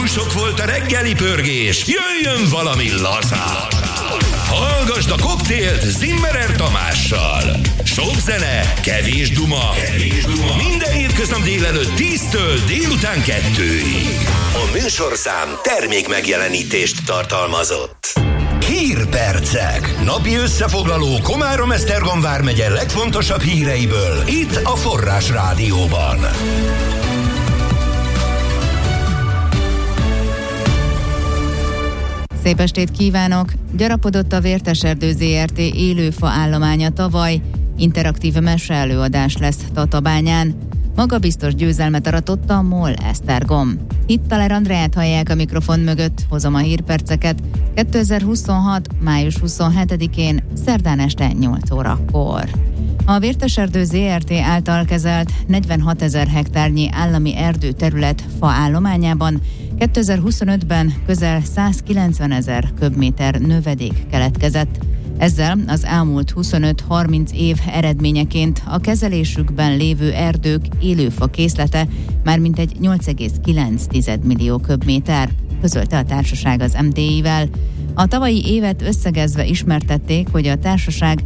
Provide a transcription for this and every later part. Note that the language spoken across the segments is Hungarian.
sok volt a reggeli pörgés, jöjjön valami lazán. Hallgasd a Koktélt Zimmerer Tamással. Sok zene, kevés duma. Minden hétköznap délelőtt 10-től délután 2-ig. A műsorszám termék megjelenítést tartalmazott. Hírpercek. Napi összefoglaló Komárom-Esztergom vármegye legfontosabb híreiből. Itt a Forrás Rádióban. Szép estét kívánok! Gyarapodott a Vérteserdő ZRT élőfa állománya tavaly. Interaktív meseelőadás lesz Tatabányán. Magabiztos győzelmet aratott a MOL Esztergom. Hittaler Andreát hallják a mikrofon mögött, hozom a hírperceket. 2026. május 27-én, szerdán este 8 órakor. A Vérteserdő ZRT által kezelt 46 000 hektárnyi állami erdőterület faállományában 2025-ben közel 190 000 köbméter növedék keletkezett. Ezzel az elmúlt 25-30 év eredményeként a kezelésükben lévő erdők élőfa készlete már mintegy 8,9 millió köbméter, közölte a társaság az MTI-vel. A tavalyi évet összegezve ismertették, hogy a társaság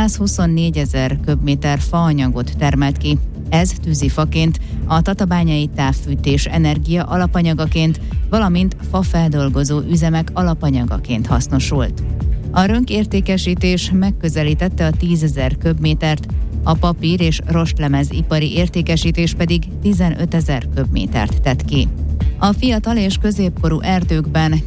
124 000 köbméter faanyagot termelt ki. Ez tűzifaként, a tatabányai távfűtés energia alapanyagaként, valamint fafeldolgozó üzemek alapanyagaként hasznosult. A rönkértékesítés megközelítette a 10 000 köbmétert, a papír és rostlemez ipari értékesítés pedig 15 000 köbmétert tett ki. A fiatal és középkorú erdőkben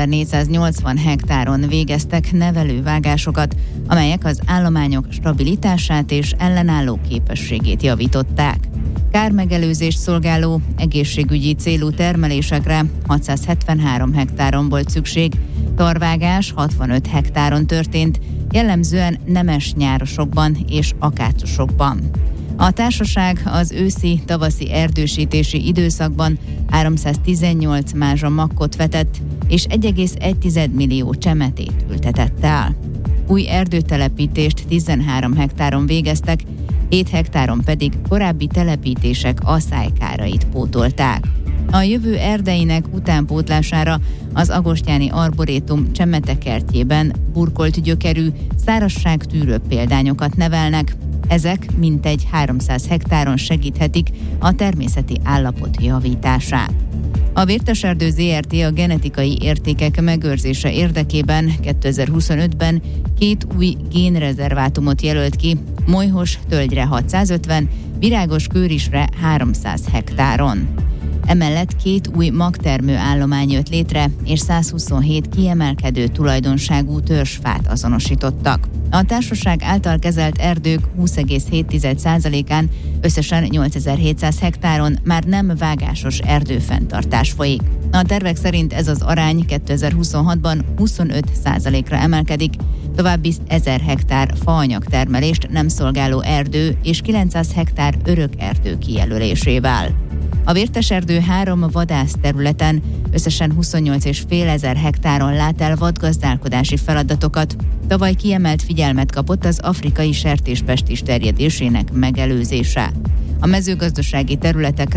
2480 hektáron végeztek nevelővágásokat, amelyek az állományok stabilitását és ellenálló képességét javították. Kármegelőzést szolgáló, egészségügyi célú termelésekre 673 hektáron volt szükség, tarvágás 65 hektáron történt, jellemzően nemes nyárosokban és akácosokban. A társaság az őszi-tavaszi erdősítési időszakban 318 mázsa makkot vetett, és 1,1 millió csemetét ültetett el. Új erdőtelepítést 13 hektáron végeztek, 7 hektáron pedig korábbi telepítések aszálykárait pótolták. A jövő erdeinek utánpótlására az Agostyáni Arborétum csemetekertjében burkolt gyökerű, szárazságtűrő példányokat nevelnek. Ezek mintegy 300 hektáron segíthetik a természeti állapot javítását. A Vérteserdő ZRT a genetikai értékek megőrzése érdekében 2025-ben 2 új génrezervátumot jelölt ki, Molyhos tölgyre 650, Virágos Kőrisre 300 hektáron. Emellett 2 új magtermő állomány jött létre, és 127 kiemelkedő tulajdonságú törzsfát azonosítottak. A társaság által kezelt erdők 20,7%-án, összesen 8700 hektáron már nem vágásos erdőfenntartás folyik. A tervek szerint ez az arány 2026-ban 25%-ra emelkedik, további 1000 hektár faanyagtermelést nem szolgáló erdő és 900 hektár örök erdő kijelölésével. A Vérteserdő 3 vadászterületen összesen 28,5 ezer hektáron lát el vadgazdálkodási feladatokat. Tavaly kiemelt figyelmet kapott az afrikai sertéspestis terjedésének megelőzése. A mezőgazdasági területekre